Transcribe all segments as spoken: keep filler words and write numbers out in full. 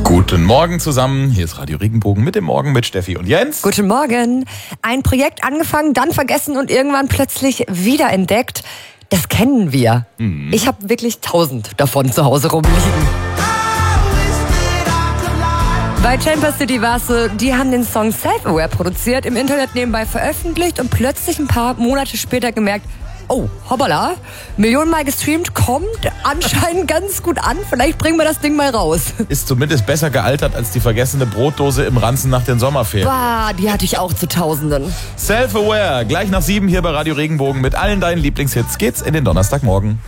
Guten Morgen zusammen, hier ist Radio Regenbogen mit dem Morgen mit Steffi und Jens. Guten Morgen. Ein Projekt angefangen, dann vergessen und irgendwann plötzlich wiederentdeckt. Das kennen wir. Mhm. Ich habe wirklich tausend davon zu Hause rumliegen. Bei Chamber City war es so, die haben den Song Self-Aware produziert, im Internet nebenbei veröffentlicht und plötzlich ein paar Monate später gemerkt, oh, hoppala, Millionenmal gestreamt, kommt anscheinend ganz gut an. Vielleicht bringen wir das Ding mal raus. Ist zumindest besser gealtert als die vergessene Brotdose im Ranzen nach den Sommerferien. Bah, die hatte ich auch zu Tausenden. Self-Aware, gleich nach sieben hier bei Radio Regenbogen. Mit allen deinen Lieblingshits geht's in den Donnerstagmorgen.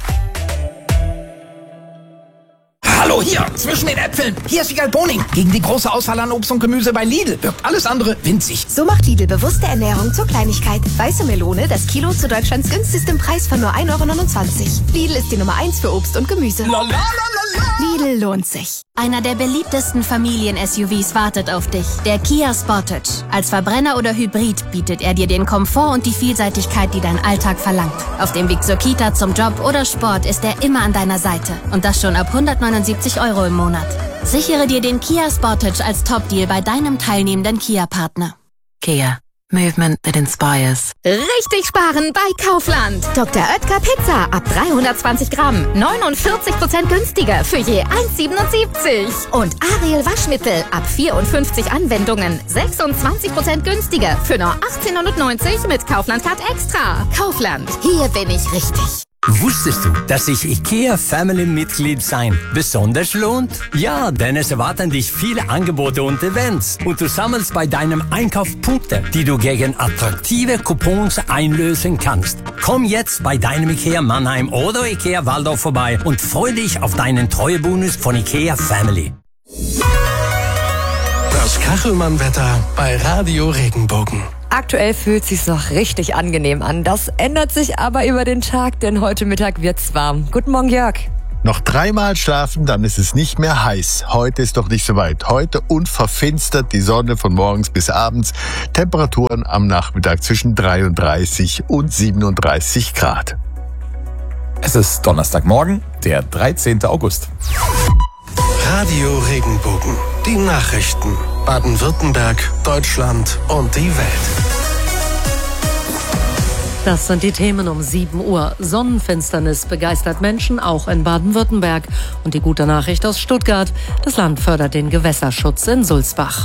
Hallo, hier, zwischen den Äpfeln. Hier ist Vigal Boning. Gegen die große Auswahl an Obst und Gemüse bei Lidl wirkt alles andere winzig. So macht Lidl bewusste Ernährung zur Kleinigkeit. Weiße Melone, das Kilo zu Deutschlands günstigstem Preis von nur ein Euro neunundzwanzig. Lidl ist die Nummer eins für Obst und Gemüse. Lalalala. Lidl lohnt sich. Einer der beliebtesten Familien-S U Vs wartet auf dich. Der Kia Sportage. Als Verbrenner oder Hybrid bietet er dir den Komfort und die Vielseitigkeit, die dein Alltag verlangt. Auf dem Weg zur Kita, zum Job oder Sport ist er immer an deiner Seite. Und das schon ab hundertneunundsiebzig Euro im Monat. Sichere dir den Kia Sportage als Top-Deal bei deinem teilnehmenden Kia-Partner. Kia. Movement that inspires. Richtig sparen bei Kaufland. Doktor Oetker Pizza ab dreihundertzwanzig Gramm. neunundvierzig Prozent günstiger für je eins siebenundsiebzig. Und Ariel Waschmittel ab vierundfünfzig Anwendungen. sechsundzwanzig Prozent günstiger für nur achtzehnhundertneunzig mit Kaufland Card Extra. Kaufland. Hier bin ich richtig. Wusstest du, dass sich IKEA Family Mitglied sein besonders lohnt? Ja, denn es erwarten dich viele Angebote und Events und du sammelst bei deinem Einkauf Punkte, die du gegen attraktive Coupons einlösen kannst. Komm jetzt bei deinem IKEA Mannheim oder IKEA Waldorf vorbei und freu dich auf deinen Treuebonus von IKEA Family. Das Kachelmann-Wetter bei Radio Regenbogen. Aktuell fühlt es sich noch richtig angenehm an. Das ändert sich aber über den Tag, denn heute Mittag wird's warm. Guten Morgen, Jörg. Noch dreimal schlafen, dann ist es nicht mehr heiß. Heute ist doch nicht so weit. Heute unverfinstert die Sonne von morgens bis abends. Temperaturen am Nachmittag zwischen dreiunddreißig und siebenunddreißig Grad. Es ist Donnerstagmorgen, der dreizehnten August. Radio Regenbogen. Die Nachrichten. Baden-Württemberg, Deutschland und die Welt. Das sind die Themen um sieben Uhr. Sonnenfinsternis begeistert Menschen, auch in Baden-Württemberg. Und die gute Nachricht aus Stuttgart. Das Land fördert den Gewässerschutz in Sulzbach.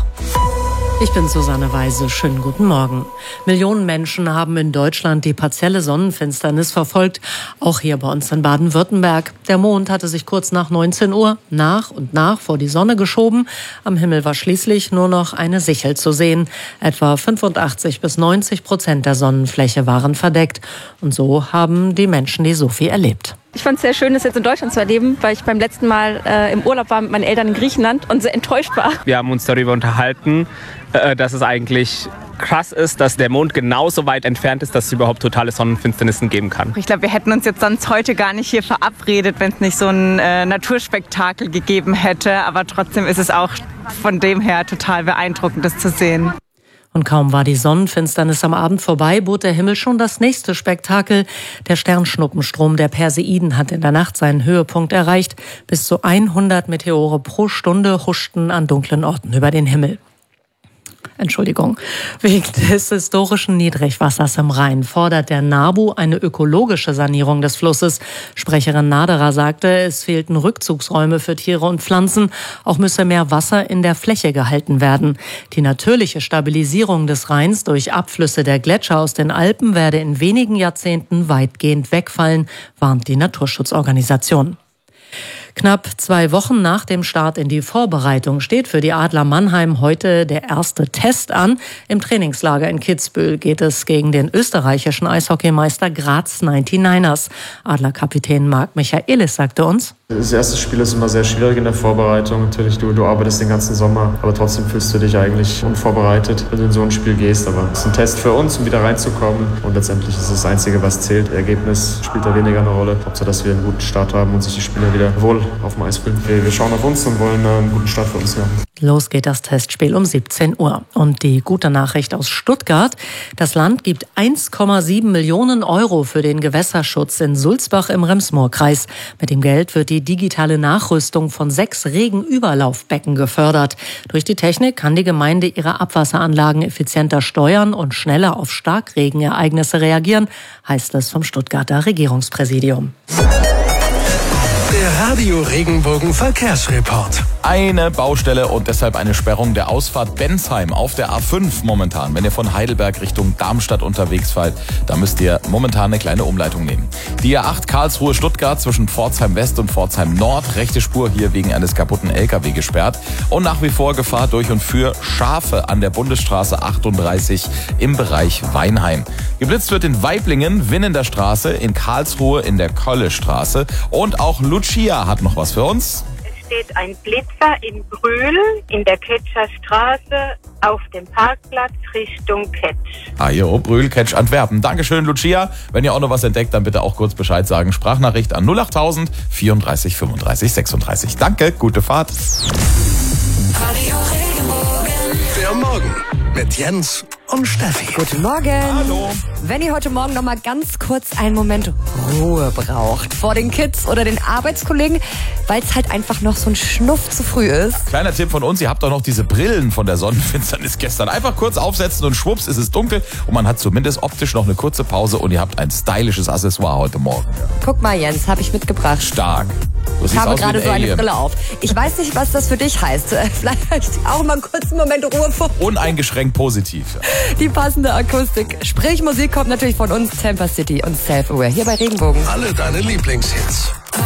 Ich bin Susanne Weise. Schönen guten Morgen. Millionen Menschen haben in Deutschland die partielle Sonnenfinsternis verfolgt. Auch hier bei uns in Baden-Württemberg. Der Mond hatte sich kurz nach neunzehn Uhr nach und nach vor die Sonne geschoben. Am Himmel war schließlich nur noch eine Sichel zu sehen. Etwa fünfundachtzig bis neunzig Prozent der Sonnenfläche waren verdeckt. Und so haben die Menschen die Sophie erlebt. Ich fand es sehr schön, das jetzt in Deutschland zu erleben, weil ich beim letzten Mal äh, im Urlaub war mit meinen Eltern in Griechenland und sehr enttäuscht war. Wir haben uns darüber unterhalten, äh, dass es eigentlich krass ist, dass der Mond genauso weit entfernt ist, dass es überhaupt totale Sonnenfinsternissen geben kann. Ich glaube, wir hätten uns jetzt sonst heute gar nicht hier verabredet, wenn es nicht so ein äh, Naturspektakel gegeben hätte. Aber trotzdem ist es auch von dem her total beeindruckend, das zu sehen. Und kaum war die Sonnenfinsternis am Abend vorbei, bot der Himmel schon das nächste Spektakel. Der Sternschnuppenstrom der Perseiden hat in der Nacht seinen Höhepunkt erreicht. Bis zu hundert Meteore pro Stunde huschten an dunklen Orten über den Himmel. Entschuldigung. Wegen des historischen Niedrigwassers im Rhein fordert der NABU eine ökologische Sanierung des Flusses. Sprecherin Naderer sagte, es fehlten Rückzugsräume für Tiere und Pflanzen. Auch müsse mehr Wasser in der Fläche gehalten werden. Die natürliche Stabilisierung des Rheins durch Abflüsse der Gletscher aus den Alpen werde in wenigen Jahrzehnten weitgehend wegfallen, warnt die Naturschutzorganisation. Knapp zwei Wochen nach dem Start in die Vorbereitung steht für die Adler Mannheim heute der erste Test an. Im Trainingslager in Kitzbühel geht es gegen den österreichischen Eishockeymeister Graz neunundneunzigers. Adlerkapitän Marc Michaelis sagte uns: Das erste Spiel ist immer sehr schwierig in der Vorbereitung. Natürlich, du, du arbeitest den ganzen Sommer, aber trotzdem fühlst du dich eigentlich unvorbereitet, wenn du in so ein Spiel gehst. Aber es ist ein Test für uns, um wieder reinzukommen. Und letztendlich ist das Einzige, was zählt. Das Ergebnis spielt da weniger eine Rolle. Hauptsache, dass wir einen guten Start haben und sich die Spieler wieder wohl auf dem Eis fühlen. Wir, wir schauen auf uns und wollen einen guten Start für uns haben. Los geht das Testspiel um siebzehn Uhr. Und die gute Nachricht aus Stuttgart: Das Land gibt eins Komma sieben Millionen Euro für den Gewässerschutz in Sulzbach im Rems-Murr-Kreis. Mit dem Geld wird die die digitale Nachrüstung von sechs Regenüberlaufbecken gefördert. Durch die Technik kann die Gemeinde ihre Abwasseranlagen effizienter steuern und schneller auf Starkregenereignisse reagieren, heißt es vom Stuttgarter Regierungspräsidium. Der Radio Regenbogen Verkehrsreport. Eine Baustelle und deshalb eine Sperrung der Ausfahrt Bensheim auf der A fünf momentan. Wenn ihr von Heidelberg Richtung Darmstadt unterwegs seid, da müsst ihr momentan eine kleine Umleitung nehmen. Die A acht Karlsruhe-Stuttgart zwischen Pforzheim West und Pforzheim Nord. Rechte Spur hier wegen eines kaputten L K W gesperrt. Und nach wie vor Gefahr durch und für Schafe an der Bundesstraße achtunddreißig im Bereich Weinheim. Geblitzt wird in Weiblingen, Winnender Straße, in Karlsruhe in der Köllestraße. Und auch Lucia hat noch was für uns. Steht ein Blitzer in Brühl in der Ketscher Straße auf dem Parkplatz Richtung Ketsch. Ah, hier, oh, Brühl, Ketsch, Antwerpen. Dankeschön, Lucia. Wenn ihr auch noch was entdeckt, dann bitte auch kurz Bescheid sagen. Sprachnachricht an null achttausend vierunddreißig fünfunddreißig sechsunddreißig. Danke, gute Fahrt. Der Morgen mit Jens und Steffi. Guten Morgen. Hallo. Wenn ihr heute Morgen noch mal ganz kurz einen Moment Ruhe braucht vor den Kids oder den Arbeitskollegen, weil es halt einfach noch so ein Schnuff zu früh ist. Kleiner Tipp von uns, ihr habt doch noch diese Brillen von der Sonnenfinsternis gestern. Einfach kurz aufsetzen und schwupps ist es dunkel und man hat zumindest optisch noch eine kurze Pause und ihr habt ein stylisches Accessoire heute Morgen. Guck mal, Jens, habe ich mitgebracht. Stark. Du Ich siehst habe aus wie gerade ein so eine Alien. Brille auf. Ich weiß nicht, was das für dich heißt. Vielleicht auch mal einen kurzen Moment Ruhe vor. Uneingeschränkt positiv. Die passende Akustik. Sprich, Musik kommt natürlich von uns, Temper City und Self-Aware hier bei Regenbogen. Alle deine Lieblingshits.